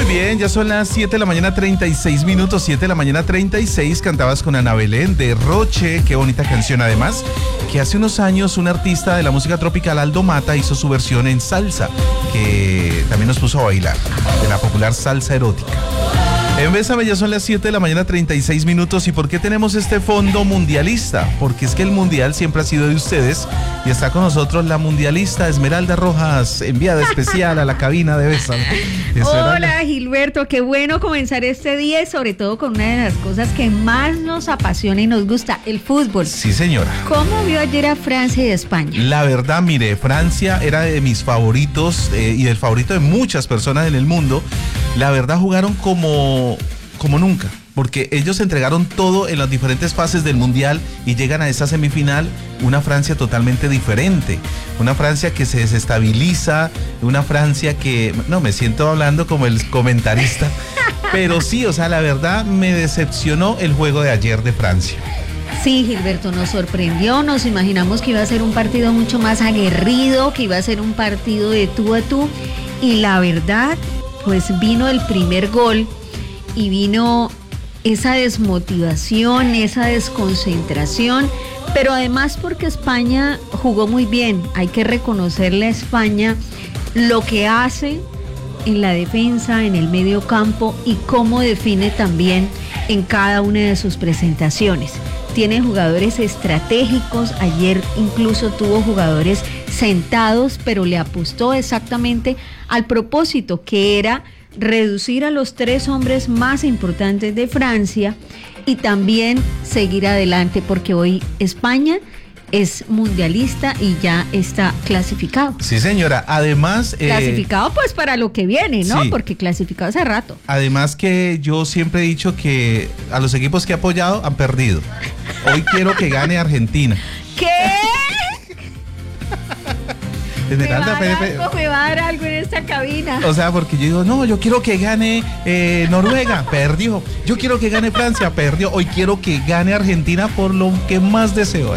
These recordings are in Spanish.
Muy bien, ya son las 7 de la mañana 36 minutos, 7 de la mañana 36, cantabas con Ana Belén de Roche, qué bonita canción además, que hace unos años un artista de la música tropical, Aldo Mata, hizo su versión en salsa, que también nos puso a bailar, de la popular salsa erótica. En Bésame ya son las 7 de la mañana 36 minutos. ¿Y por qué tenemos este fondo mundialista? Porque es que el mundial siempre ha sido de ustedes y está con nosotros la mundialista Esmeralda Rojas, enviada especial a la cabina de Bésame. Hola Gilberto, qué bueno comenzar este día y sobre todo con una de las cosas que más nos apasiona y nos gusta, el fútbol. Sí, señora. ¿Cómo vio ayer a Francia y España? La verdad, mire, Francia era de mis favoritos y del favorito de muchas personas en el mundo. La verdad jugaron como nunca, porque ellos entregaron todo en las diferentes fases del Mundial y llegan a esa semifinal, una Francia totalmente diferente, una Francia que se desestabiliza, una Francia que, no, me siento hablando como el comentarista, pero sí, o sea, la verdad me decepcionó el juego de ayer de Francia. Sí, Gilberto, nos sorprendió, nos imaginamos que iba a ser un partido mucho más aguerrido, que iba a ser un partido de tú a tú, y la verdad, pues vino el primer gol y vino esa desmotivación, esa desconcentración, pero además porque España jugó muy bien. Hay que reconocerle a España lo que hace en la defensa, en el medio campo y cómo define también en cada una de sus presentaciones. Tiene jugadores estratégicos, ayer incluso tuvo jugadores sentados, pero le apostó exactamente al propósito, que era reducir a los 3 hombres más importantes de Francia y también seguir adelante, porque hoy España es mundialista y ya está clasificado. Sí, señora, además... clasificado pues para lo que viene, ¿no? Sí. Porque clasificado hace rato. Además que yo siempre he dicho que a los equipos que he apoyado han perdido. Hoy quiero que gane Argentina. ¿Qué? Esmeralda, me va a dar algo en esta cabina. O sea, porque yo digo, no, yo quiero que gane Noruega, perdió. Yo quiero que gane Francia, perdió. Hoy quiero que gane Argentina por lo que más deseo.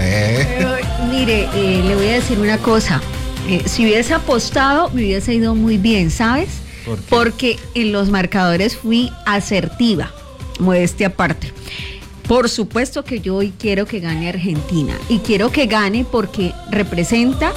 Mire, le voy a decir una cosa. Si hubiese apostado, me hubiese ido muy bien, ¿sabes? ¿Por qué? Porque en los marcadores fui asertiva, modestia aparte. Por supuesto que yo hoy quiero que gane Argentina. Y quiero que gane porque representa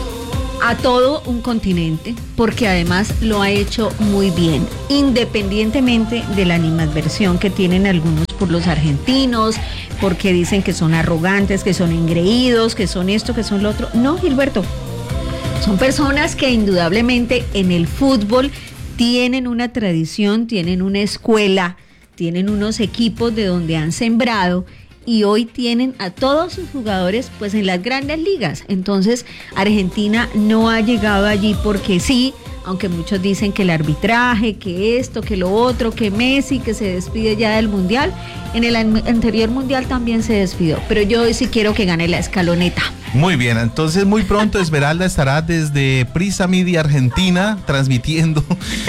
a todo un continente, porque además lo ha hecho muy bien, independientemente de la animadversión que tienen algunos por los argentinos, porque dicen que son arrogantes, que son engreídos, que son esto, que son lo otro. No, Gilberto, son personas que indudablemente en el fútbol tienen una tradición, tienen una escuela, tienen unos equipos de donde han sembrado y hoy tienen a todos sus jugadores pues en las grandes ligas. Entonces Argentina no ha llegado allí porque sí, aunque muchos dicen que el arbitraje, que esto, que lo otro, que Messi, que se despide ya del Mundial. En el anterior Mundial también se despidió, pero yo hoy sí quiero que gane la escaloneta. Muy bien, entonces muy pronto Esmeralda estará desde Prisa Media Argentina transmitiendo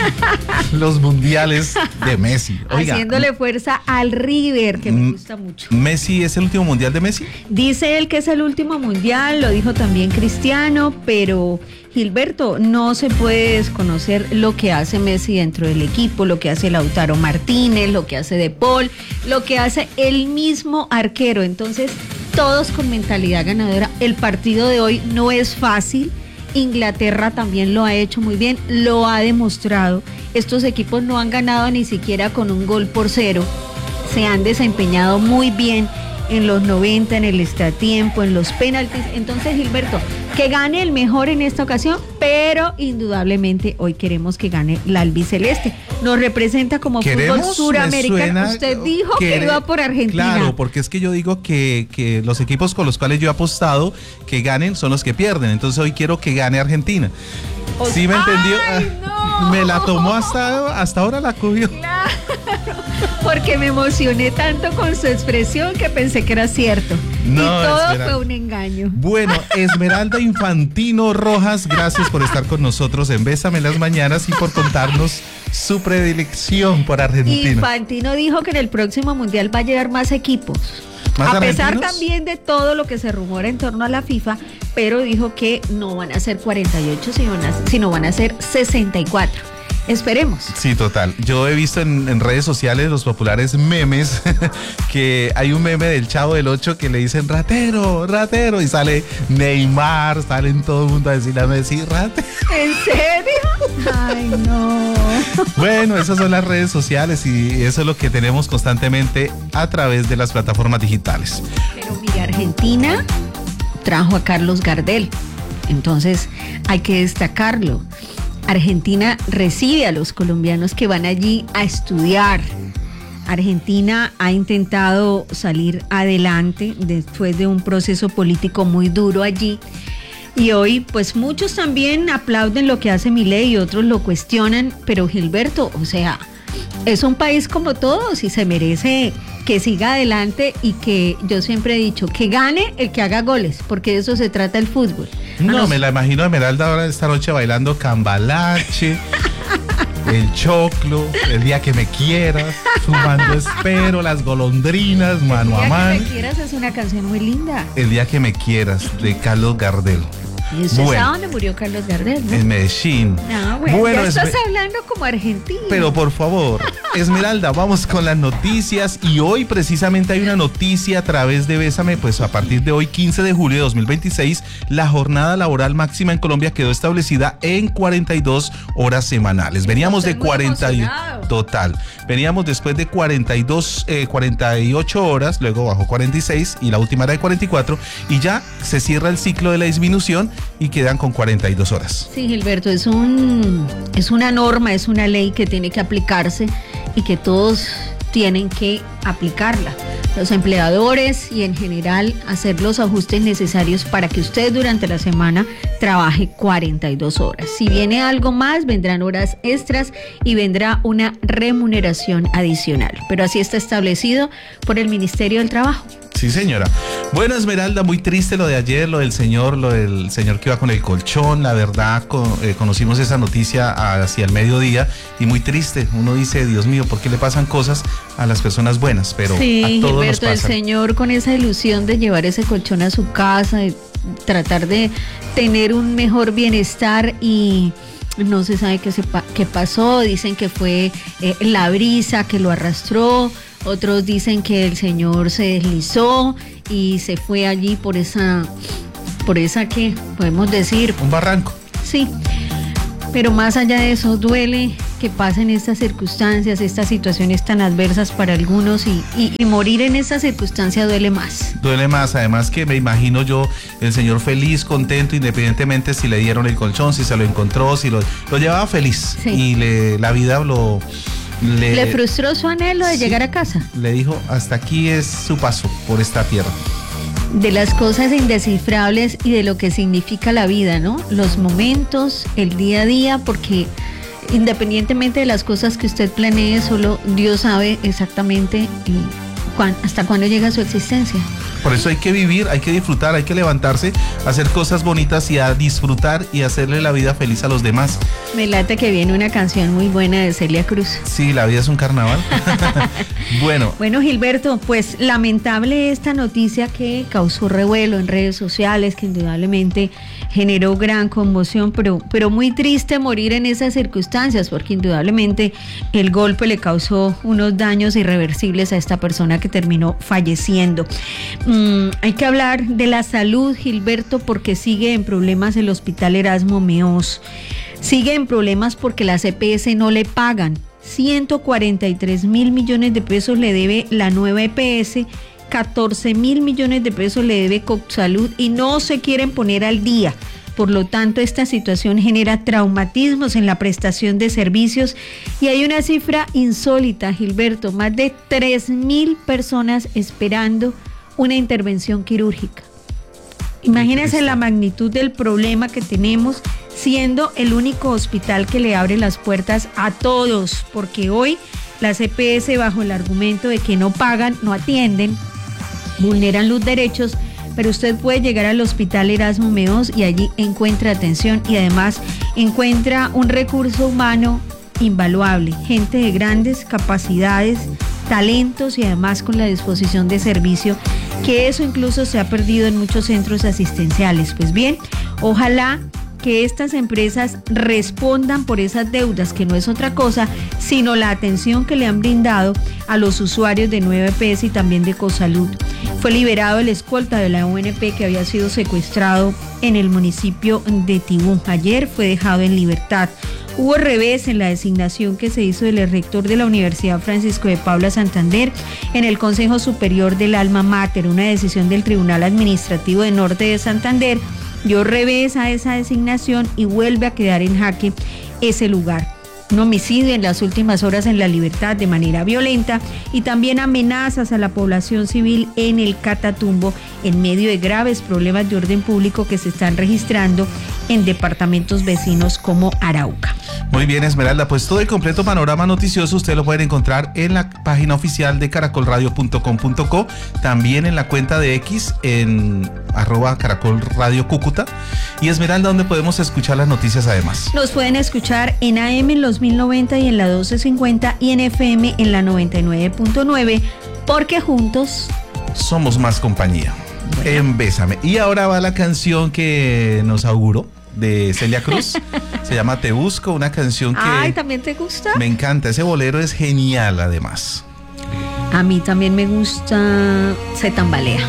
los mundiales de Messi. Oiga, haciéndole fuerza al River, que me gusta mucho. ¿Messi es el último mundial de Messi? Dice él que es el último mundial, lo dijo también Cristiano, pero Gilberto, no se puede desconocer lo que hace Messi dentro del equipo, lo que hace Lautaro Martínez, lo que hace De Paul, lo que hace el mismo arquero. Entonces, todos con mentalidad ganadora. El partido de hoy no es fácil. Inglaterra también lo ha hecho muy bien, lo ha demostrado. Estos equipos no han ganado ni siquiera con 1-0. Se han desempeñado muy bien en los 90, en el extratiempo, en los penaltis. Entonces, Gilberto, que gane el mejor en esta ocasión, pero indudablemente hoy queremos que gane la albiceleste. Nos representa como fútbol suramericano. Usted dijo que iba por Argentina. Claro, porque es que yo digo que los equipos con los cuales yo he apostado que ganen son los que pierden. Entonces hoy quiero que gane Argentina. ¿Sí me entendió? ¡Ay, no! Me la tomó hasta ahora la cogió. Claro, porque me emocioné tanto con su expresión que pensé que era cierto. No, y todo Esmeralda fue un engaño. Bueno, Esmeralda Infantino Rojas, gracias por estar con nosotros en Bésame en las Mañanas y por contarnos su predilección por Argentina. Infantino dijo que en el próximo mundial va a llegar más equipos. A pesar también de todo lo que se rumora en torno a la FIFA, pero dijo que no van a ser 48, sino van a ser 64. Esperemos. Sí, total. Yo he visto en redes sociales los populares memes que hay un meme del Chavo del 8 que le dicen ratero, ratero, y sale Neymar, salen todo el mundo a decirle a Messi, ratero. ¿En serio? Ay, no. Bueno, esas son las redes sociales y eso es lo que tenemos constantemente a través de las plataformas digitales. Pero mira, Argentina trajo a Carlos Gardel, entonces hay que destacarlo. Argentina recibe a los colombianos que van allí a estudiar. Argentina ha intentado salir adelante después de un proceso político muy duro allí. Y hoy, pues muchos también aplauden lo que hace Milei y otros lo cuestionan. Pero Gilberto, o sea, es un país como todos y se merece que siga adelante y que yo siempre he dicho que gane el que haga goles, porque de eso se trata el fútbol. No, me la imagino a Esmeralda ahora esta noche bailando cambalache, el choclo, el día que me quieras, fumando espero, las golondrinas, mano a mano. El día que me quieras es una canción muy linda. El día que me quieras, de Carlos Gardel. ¿Y usted sabe dónde murió Carlos Gardel, no? En Medellín. No, bueno, ya estás hablando como argentino. Pero por favor, Esmeralda, vamos con las noticias. Y hoy precisamente hay una noticia a través de Bésame, pues a partir de hoy, 15 de julio de 2026, la jornada laboral máxima en Colombia quedó establecida en 42 horas semanales. Veníamos de 40 total. Veníamos después de 48 horas, luego bajó 46 y la última era de 44 y ya se cierra el ciclo de la disminución y quedan con 42 horas. Sí, Gilberto, es una norma, es una ley que tiene que aplicarse y que todos tienen que aplicarla. Los empleadores y en general hacer los ajustes necesarios para que usted durante la semana trabaje 42 horas. Si viene algo más, vendrán horas extras y vendrá una remuneración adicional. Pero así está establecido por el Ministerio del Trabajo. Sí, señora. Bueno, Esmeralda, muy triste lo de ayer, lo del señor que iba con el colchón. La verdad, conocimos esa noticia hacia el mediodía y muy triste. Uno dice, Dios mío, ¿por qué le pasan cosas a las personas buenas? Pero sí, a todos Gilberto, nos pasa. El señor con esa ilusión de llevar ese colchón a su casa, de tratar de tener un mejor bienestar y no se sabe qué pasó. Dicen que fue la brisa que lo arrastró. Otros dicen que el señor se deslizó y se fue allí por esa ¿qué podemos decir? Un barranco. Sí, pero más allá de eso, duele que pasen estas circunstancias, estas situaciones tan adversas para algunos y morir en esta circunstancia duele más. Duele más, además que me imagino yo el señor feliz, contento, independientemente si le dieron el colchón, si se lo encontró, si lo llevaba feliz. Sí. Y la vida le frustró su anhelo de llegar a casa. Le dijo, hasta aquí es su paso por esta tierra. De las cosas indescifrables y de lo que significa la vida, ¿no? Los momentos, el día a día, porque independientemente de las cosas que usted planee, solo Dios sabe exactamente hasta cuándo llega su existencia. Por eso hay que vivir, hay que disfrutar, hay que levantarse, hacer cosas bonitas y a disfrutar y hacerle la vida feliz a los demás. Me late que viene una canción muy buena de Celia Cruz. Sí, la vida es un carnaval. Bueno, Gilberto, pues lamentable esta noticia que causó revuelo en redes sociales, que indudablemente generó gran conmoción, pero muy triste morir en esas circunstancias, porque indudablemente el golpe le causó unos daños irreversibles a esta persona que terminó falleciendo. Hay que hablar de la salud, Gilberto, porque sigue en problemas el Hospital Erasmo Meós. Sigue en problemas porque las EPS no le pagan. 143.000 millones de pesos le debe la nueva EPS, 14.000 millones de pesos le debe Cosalud y no se quieren poner al día. Por lo tanto, esta situación genera traumatismos en la prestación de servicios y hay una cifra insólita, Gilberto, más de 3.000 personas esperando una intervención quirúrgica. Imagínense la magnitud del problema que tenemos, siendo el único hospital que le abre las puertas a todos, porque hoy las EPS, bajo el argumento de que no pagan, no atienden, vulneran los derechos, pero usted puede llegar al Hospital Erasmo Meós y allí encuentra atención y además encuentra un recurso humano invaluable, gente de grandes capacidades, talentos y además con la disposición de servicio, que eso incluso se ha perdido en muchos centros asistenciales. Pues bien, ojalá que estas empresas respondan por esas deudas, que no es otra cosa, sino la atención que le han brindado a los usuarios de 9EPS y también de Ecosalud. Fue liberado el escolta de la UNP que había sido secuestrado en el municipio de Tibú. Ayer fue dejado en libertad. Hubo revés en la designación que se hizo del rector de la Universidad Francisco de Paula Santander en el Consejo Superior del Alma Mater. Una decisión del Tribunal Administrativo de Norte de Santander dio revés a esa designación y vuelve a quedar en jaque ese lugar. Un homicidio en las últimas horas en La Libertad de manera violenta y también amenazas a la población civil en el Catatumbo en medio de graves problemas de orden público que se están registrando en departamentos vecinos como Arauca. Muy bien, Esmeralda, pues todo el completo panorama noticioso usted lo pueden encontrar en la página oficial de caracolradio.com.co, también en la cuenta de X en @caracolradiocúcuta. Y Esmeralda, ¿dónde podemos escuchar las noticias además? Nos pueden escuchar en AM en los 1090 y en la 1250 y en FM en la 99.9, porque juntos somos más compañía. Bueno. En Bésame. Y ahora va la canción que nos auguró de Celia Cruz. Se llama Te Busco, una canción que... Ay, ¿también te gusta? Me encanta, ese bolero es genial además. A mí también me gusta Se Tambalea.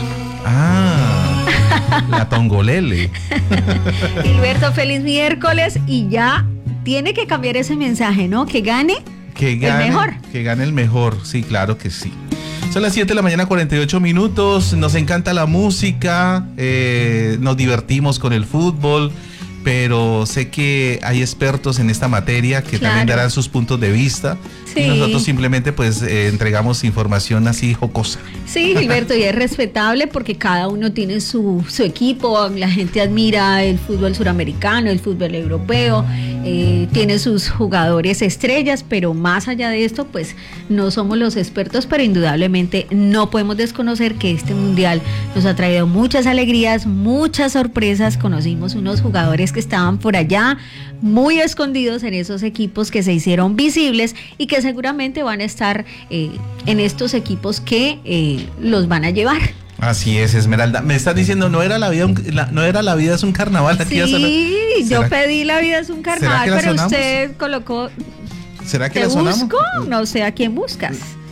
La Tongolele. Gilberto, feliz miércoles y ya tiene que cambiar ese mensaje, ¿no? Que gane el mejor. Que gane el mejor, sí, claro que sí. Son las 7 de la mañana, 48 minutos. Nos encanta la música, nos divertimos con el fútbol, pero sé que hay expertos en esta materia que también darán sus puntos de vista. Sí. Y nosotros simplemente pues entregamos información así jocosa. Sí, Gilberto, y es respetable porque cada uno tiene su equipo. La gente admira el fútbol suramericano, el fútbol europeo, tiene sus jugadores estrellas, pero más allá de esto pues no somos los expertos, pero indudablemente no podemos desconocer que este mundial nos ha traído muchas alegrías, muchas sorpresas. Conocimos unos jugadores que estaban por allá muy escondidos en esos equipos que se hicieron visibles y que seguramente van a estar en estos equipos que los van a llevar. Así es, Esmeralda. Me estás diciendo, no era la vida es un carnaval. Aquí sí, yo pedí La vida es un carnaval, pero usted colocó. ¿Será que la sonamos? ¿Te busco? No sé a quién buscas.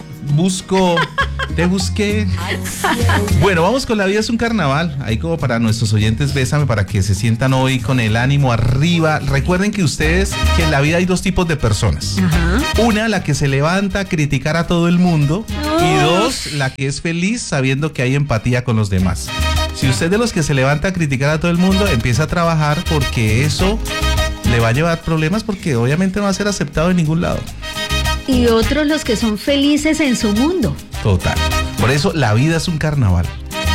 Te busqué. Bueno, vamos con La vida es un carnaval. Ahí como para nuestros oyentes, Bésame, para que se sientan hoy con el ánimo arriba. Recuerden que que en la vida hay dos tipos de personas. Ajá. Una, la que se levanta a criticar a todo el mundo. Y dos, la que es feliz sabiendo que hay empatía con los demás. Si usted de los que se levanta a criticar a todo el mundo, empieza a trabajar porque eso le va a llevar problemas, porque obviamente no va a ser aceptado en ningún lado. Y otros los que son felices en su mundo. Total. Por eso la vida es un carnaval.